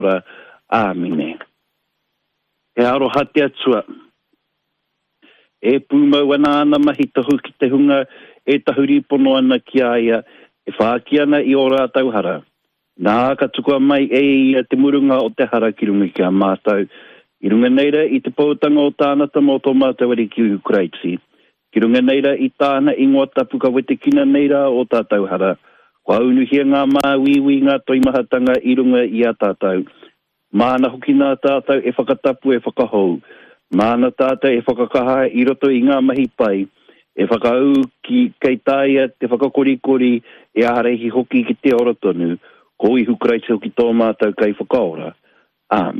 ra amine. E aro hate atua. E pūmau ana ana mahi tahu ki te hunga e tahuri pono ana ki aia e whaaki ana I ora tauhara. Nā ka tukua mai e ia te murunga o te hara ki runga ki a mātau. I runga neira I te pautanga o tānata mō tō mātau ari ki Ukraitsi. Ki runga neira I tāna ingoa tapu ka wete kina neira o tātau hara. Kua unuhia ngā māwiwi ngā toimahatanga I runga I a tātau. Māna hoki nā tātau e whakatapu e whakahou. Māna tātau e whakakaha I roto I ngā mahi pai. E whakau ki kei tāia te whakakorikori e aharehi hoki ki te ora tonu. Ko I Ukraitsi hoki tō mātau kei whakaora. Amen.